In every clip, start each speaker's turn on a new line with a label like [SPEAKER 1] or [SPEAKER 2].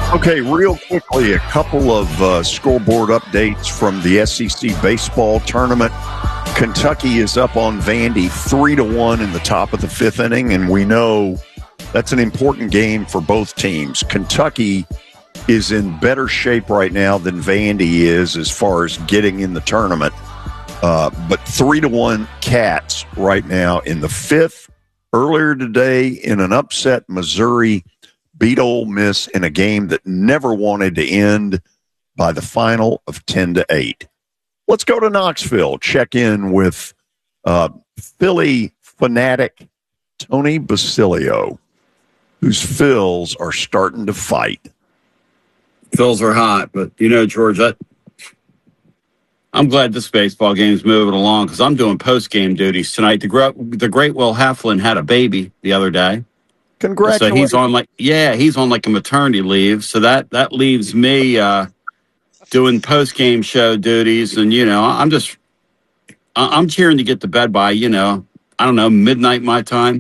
[SPEAKER 1] Okay, real quickly, a couple of scoreboard updates from the SEC baseball tournament. Kentucky is up on Vandy 3-1 in the top of the fifth inning, and we know that's an important game for both teams. Kentucky is in better shape right now than Vandy is as far as getting in the tournament. But 3-1 Cats right now in the fifth. Earlier today, in an upset, Missouri beat Ole Miss in a game that never wanted to end by the final of 10-8. Let's go to Knoxville, check in with Philly fanatic Tony Basilio, whose Phils are starting to fight.
[SPEAKER 2] Phils are hot, but, George, I'm glad this baseball game's moving along because I'm doing post-game duties tonight. The great Will Heflin had a baby the other day.
[SPEAKER 1] Congratulations.
[SPEAKER 2] So he's on like a maternity leave. So that leaves me doing post-game show duties. And, I'm cheering to get to bed by, midnight my time.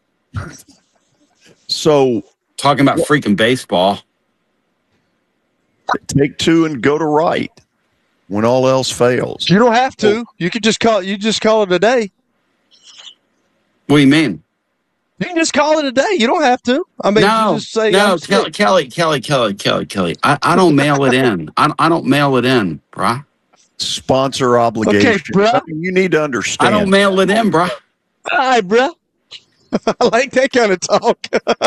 [SPEAKER 1] So
[SPEAKER 2] talking about freaking baseball.
[SPEAKER 1] Take two and go to right when all else fails.
[SPEAKER 3] You don't have to. You could just call it a day.
[SPEAKER 2] What do you mean?
[SPEAKER 3] You can just call it a day. You don't have to. I mean, you just say,
[SPEAKER 2] Kelly. I don't mail it in. I don't mail it in, bruh.
[SPEAKER 1] Sponsor obligation.
[SPEAKER 3] Okay, bruh.
[SPEAKER 1] You need to understand.
[SPEAKER 2] I don't mail it in, bruh.
[SPEAKER 3] All right, bruh. I like that kind of talk.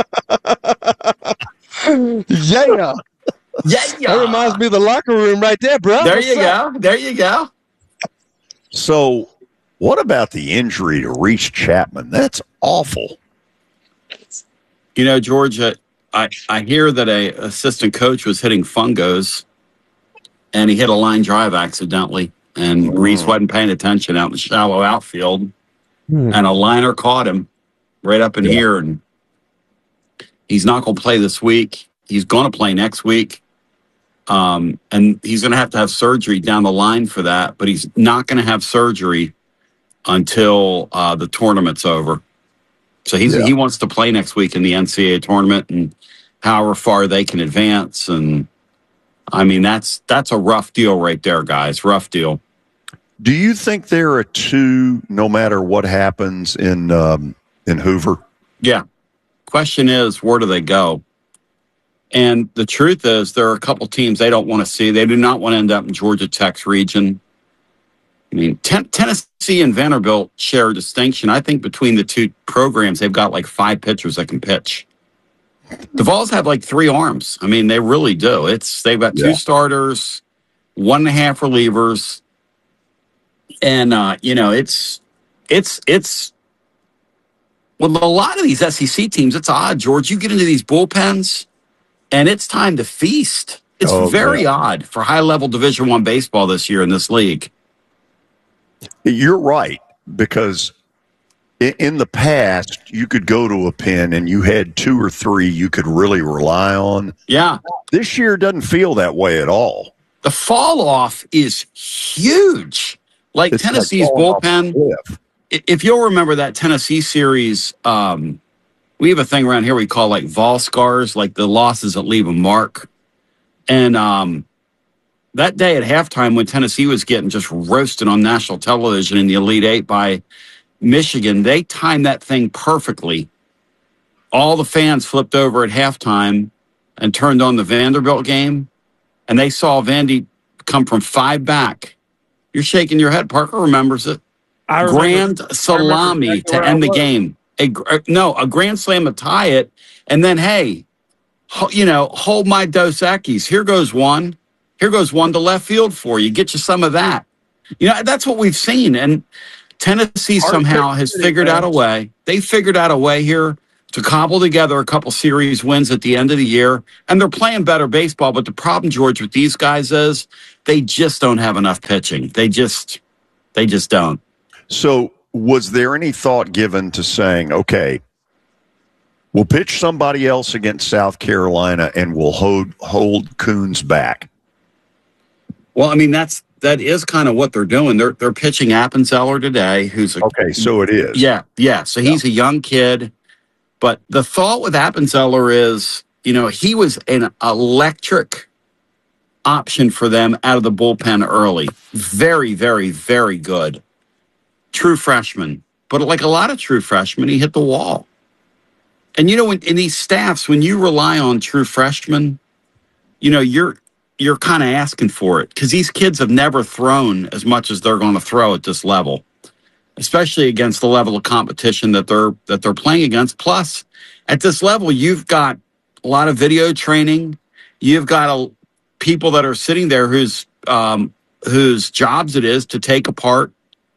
[SPEAKER 3] Yeah. That reminds me of the locker room right there, bro.
[SPEAKER 2] There you go.
[SPEAKER 1] So, what about the injury to Reese Chapman? That's awful.
[SPEAKER 2] George, I hear that a assistant coach was hitting fungos, and he hit a line drive accidentally, and Reese wasn't paying attention out in the shallow outfield, and a liner caught him right up in here, and he's not going to play this week. He's going to play next week. And he's going to have surgery down the line for that, but he's not going to have surgery until the tournament's over. So he wants to play next week in the NCAA tournament and however far they can advance. And I mean, that's a rough deal right there, guys. Rough deal.
[SPEAKER 1] Do you think there are two, no matter what happens in Hoover?
[SPEAKER 2] Yeah. Question is, where do they go? And the truth is, there are a couple teams they don't want to see. They do not want to end up in Georgia Tech's region. I mean, Tennessee and Vanderbilt share a distinction. I think between the two programs, they've got like 5 pitchers that can pitch. The Vols have like 3 arms. I mean, they really do. They've got 2 starters, 1.5 relievers, and it's with a lot of these SEC teams. It's odd, George. You get into these bullpens, and it's time to feast. It's very odd for high-level Division I baseball this year in this league.
[SPEAKER 1] You're right, because in the past, you could go to a pen and you had 2 or 3 you could really rely on.
[SPEAKER 2] Yeah.
[SPEAKER 1] This year doesn't feel that way at all.
[SPEAKER 2] The fall-off is huge. Like Tennessee's bullpen, if you'll remember that Tennessee series, we have a thing around here we call like Vol scars, like the losses that leave a mark. And that day at halftime when Tennessee was getting just roasted on national television in the Elite Eight by Michigan, they timed that thing perfectly. All the fans flipped over at halftime and turned on the Vanderbilt game, and they saw Vandy come from 5 back. You're shaking your head. Parker remembers it. Grand salami to end the game. A grand slam to tie it, and then, hey, hold my Dos Equis. Here goes one. Here goes one to left field for you. Get you some of that. That's what we've seen. And Tennessee somehow has figured out a way. They figured out a way here to cobble together a couple series wins at the end of the year. And they're playing better baseball. But the problem, George, with these guys is they just don't have enough pitching. They just don't.
[SPEAKER 1] So was there any thought given to saying, okay, we'll pitch somebody else against South Carolina and we'll hold Coons back?
[SPEAKER 2] Well, I mean, that is kind of what they're doing. They're pitching Appenzeller today, who's
[SPEAKER 1] so it is.
[SPEAKER 2] Yeah. So he's a young kid, but the thought with Appenzeller is he was an electric option for them out of the bullpen early. Very, very, very good. True freshman. But like a lot of true freshmen, he hit the wall. And, in these staffs, when you rely on true freshmen, you're kind of asking for it because these kids have never thrown as much as they're going to throw at this level, especially against the level of competition that they're playing against. Plus, at this level, you've got a lot of video training. You've got people that are sitting there whose jobs it is to take apart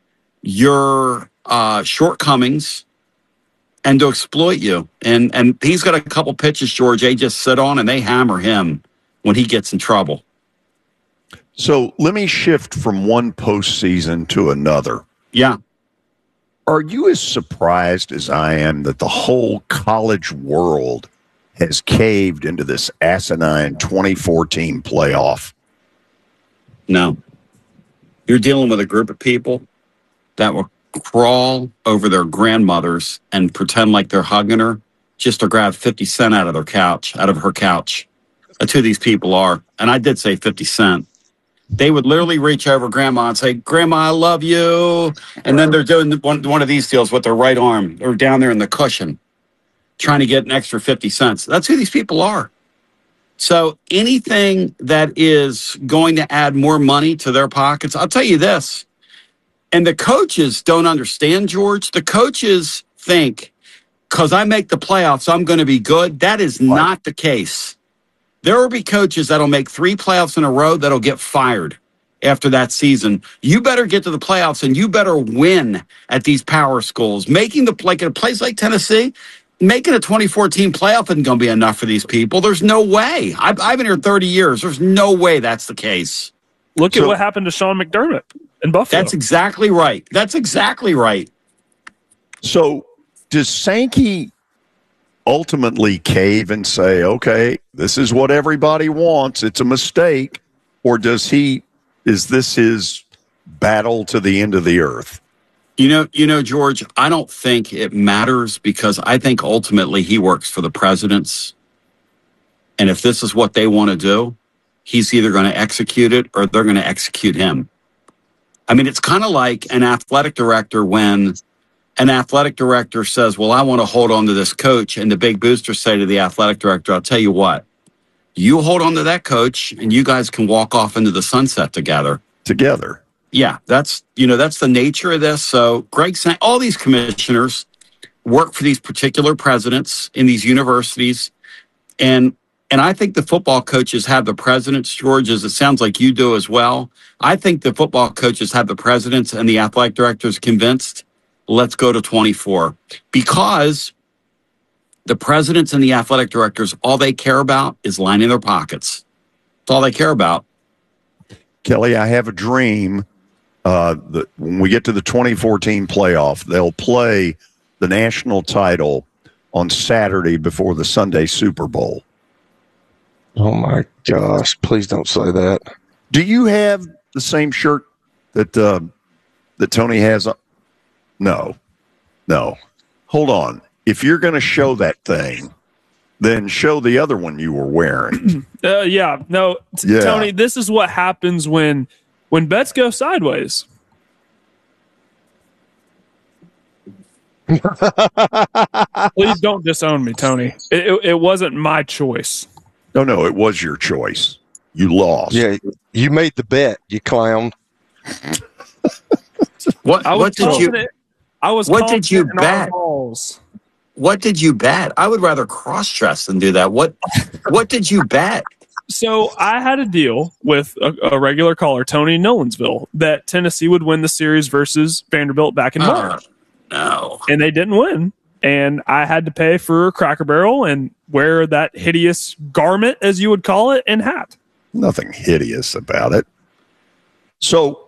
[SPEAKER 2] your shortcomings and to exploit you. And he's got a couple pitches, George, they just sit on and they hammer him when he gets in trouble.
[SPEAKER 1] So let me shift from one postseason to another.
[SPEAKER 2] Yeah.
[SPEAKER 1] Are you as surprised as I am that the whole college world has caved into this asinine 2014 playoff?
[SPEAKER 2] No. You're dealing with a group of people that will crawl over their grandmothers and pretend like they're hugging her just to grab 50 Cent out of her couch. That's who these people are. And I did say 50 Cent. They would literally reach over Grandma and say, Grandma, I love you. And then they're doing one of these deals with their right arm or down there in the cushion, trying to get an extra 50 cents. That's who these people are. So anything that is going to add more money to their pockets, I'll tell you this, and the coaches don't understand, George. The coaches think, because I make the playoffs, I'm going to be good. That is not the case. There will be coaches that'll make 3 playoffs in a row that'll get fired after that season. You better get to the playoffs and you better win at these power schools. Making like in a place like Tennessee, making a 2014 playoff isn't going to be enough for these people. There's no way. I've been here 30 years. There's no way that's the case.
[SPEAKER 4] Look at what happened to Sean McDermott in Buffalo.
[SPEAKER 2] That's exactly right. That's exactly right.
[SPEAKER 1] So does Sankey ultimately cave and say, okay, this is what everybody wants, it's a mistake? Or is this his battle to the end of the earth?
[SPEAKER 2] George, I don't think it matters because I think ultimately he works for the presidents. And if this is what they want to do, he's either going to execute it or they're going to execute him. I mean, it's kind of like an athletic director when an athletic director says, well, I want to hold on to this coach. And the big boosters say to the athletic director, I'll tell you what, you hold on to that coach and you guys can walk off into the sunset together. Yeah, that's the nature of this. So Greg's saying all these commissioners work for these particular presidents in these universities. And I think the football coaches have the presidents, George, as it sounds like you do as well. I think the football coaches have the presidents and the athletic directors convinced, let's go to 24. Because the presidents and the athletic directors, all they care about is lining their pockets. That's all they care about.
[SPEAKER 1] Kelly, I have a dream that when we get to the 2014 playoff, they'll play the national title on Saturday before the Sunday Super Bowl.
[SPEAKER 3] Oh, my gosh. Please don't say that.
[SPEAKER 1] Do you have the same shirt that Tony has? No. Hold on. If you're going to show that thing, then show the other one you were wearing.
[SPEAKER 4] Yeah. No, Tony, this is what happens when bets go sideways. Please don't disown me, Tony. It wasn't my choice.
[SPEAKER 1] No, it was your choice. You lost.
[SPEAKER 3] Yeah, you made the bet, you clown.
[SPEAKER 2] What did you bet? What did you bet? I would rather cross-dress than do that. What did you bet?
[SPEAKER 4] So I had a deal with a regular caller, Tony Nolensville, that Tennessee would win the series versus Vanderbilt back in March.
[SPEAKER 2] No.
[SPEAKER 4] And they didn't win. And I had to pay for Cracker Barrel and wear that hideous garment, as you would call it, and hat.
[SPEAKER 1] Nothing hideous about it. So